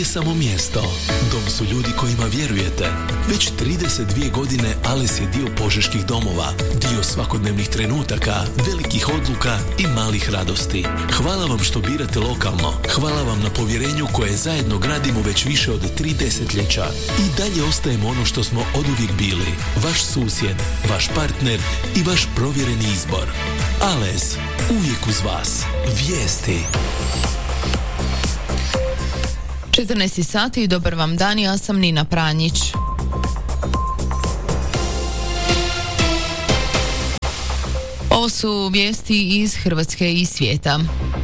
nije samo mjesto. Dom su ljudi kojima vjerujete. Već 32 godine Ales je dio požeških domova, dio svakodnevnih trenutaka, velikih odluka i malih radosti. Hvala vam što birate lokalno. Hvala vam na povjerenju koje zajedno gradimo već više od 3 desetljeća. I dalje ostajemo ono što smo oduvijek bili. Vaš susjed, vaš partner i vaš provjereni izbor. Ales, uvijek uz vas. Vijesti. 14 sati i dobar vam dan, ja sam Nina Pranjić. Ovo su vijesti iz Hrvatske i svijeta.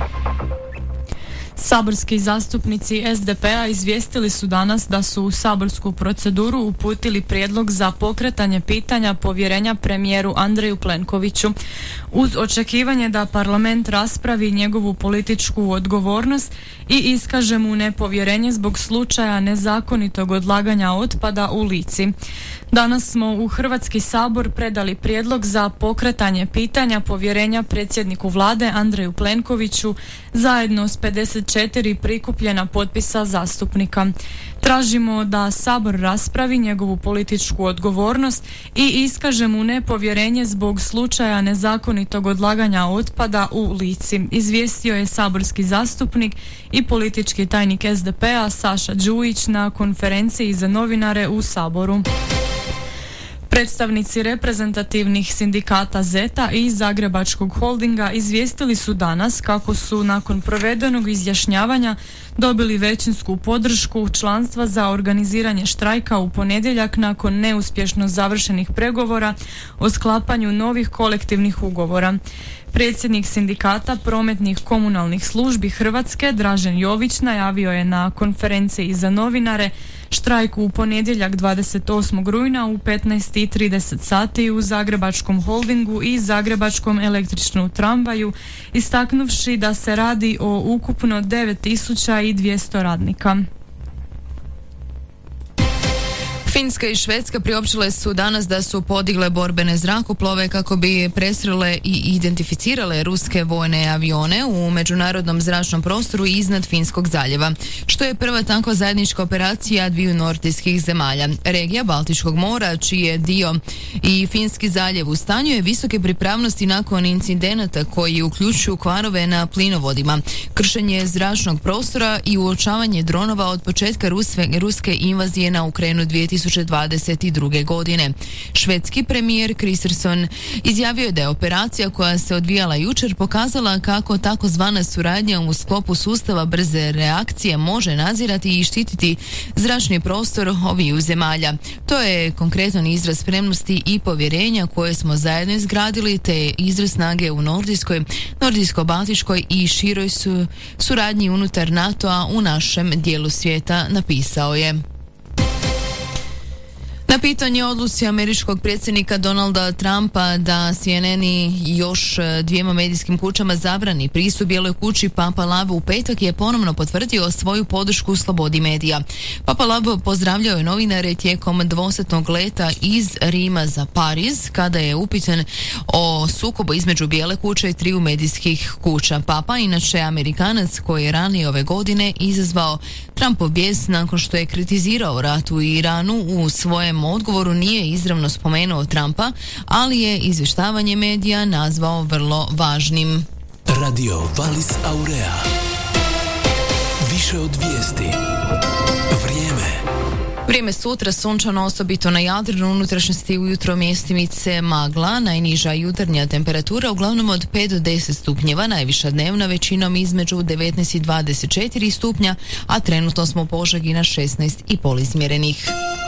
Saborski zastupnici SDP-a izvijestili su danas da su u saborsku proceduru uputili prijedlog za pokretanje pitanja povjerenja premijeru Andreju Plenkoviću uz očekivanje da parlament raspravi njegovu političku odgovornost i iskaže mu nepovjerenje zbog slučaja nezakonitog odlaganja otpada u Lici. Danas smo u Hrvatski sabor predali prijedlog za pokretanje pitanja povjerenja predsjedniku vlade Andreju Plenkoviću zajedno s 54 prikupljena potpisa zastupnika. Tražimo da sabor raspravi njegovu političku odgovornost i iskaže mu nepovjerenje zbog slučaja nezakonitog odlaganja otpada u Lici, izvijestio je saborski zastupnik i politički tajnik SDP-a Saša Đujić na konferenciji za novinare u Saboru. Predstavnici reprezentativnih sindikata ZETA i Zagrebačkog holdinga izvijestili su danas kako su nakon provedenog izjašnjavanja dobili većinsku podršku članstva za organiziranje štrajka u ponedjeljak nakon neuspješno završenih pregovora o sklapanju novih kolektivnih ugovora. Predsjednik sindikata prometnih komunalnih službi Hrvatske Dražen Jović najavio je na konferenciji za novinare štrajk u ponedjeljak 28. rujna u 15:30 sati u Zagrebačkom holdingu i Zagrebačkom električnom tramvaju, istaknuvši da se radi o ukupno 9200 radnika. Finska i Švedska priopćile su danas da su podigle borbene zrakoplove kako bi presrele i identificirale ruske vojne avione u međunarodnom zračnom prostoru iznad Finskog zaljeva, što je prva takva zajednička operacija dviju nordijskih zemalja. Regija Baltičkog mora, čiji je dio i Finski zaljev u stanju, je visoke pripravnosti nakon incidenata koji uključuju kvarove na plinovodima, kršenje zračnog prostora i uočavanje dronova od početka ruske invazije na Ukrajinu 2022. godine. Švedski premijer Kristersson izjavio je da je operacija koja se odvijala jučer pokazala kako takozvana suradnja u sklopu sustava brze reakcije može nadzirati i štititi zračni prostor obiju zemalja. To je konkretan izraz spremnosti i povjerenja koje smo zajedno izgradili, te je izraz snage u nordijsko-baltičkoj i široj suradnji unutar NATO-a u našem dijelu svijeta, napisao je. Na pitanje odluci američkog predsjednika Donalda Trumpa da CNN i još dvijema medijskim kućama zabrani pristup Bijeloj kući, Papa Lav u petak je ponovno potvrdio svoju podršku slobodi medija. Papa Lav pozdravljao je novinare tijekom dvosatnog leta iz Rima za Pariz, kada je upitan o sukobu između Bijele kuće i triju medijskih kuća. Papa, inače Amerikanac koji je ranije ove godine izazvao Trumpov bijes nakon što je kritizirao rat u Iranu, u svojem odgovoru nije izravno spomenuo Trumpa, ali je izvještavanje medija nazvao vrlo važnim. Radio Valis Aurea. Više od vijesti. Vrijeme sutra sunčano, osobito na Jadranu, unutrašnjosti ujutro mjestimice magla, najniža jutarnja temperatura uglavnom od 5 do 10 stupnjeva, najviša dnevna većinom između 19 i 24 stupnja, a trenutno smo u Požegi na 16,5 izmjerenih.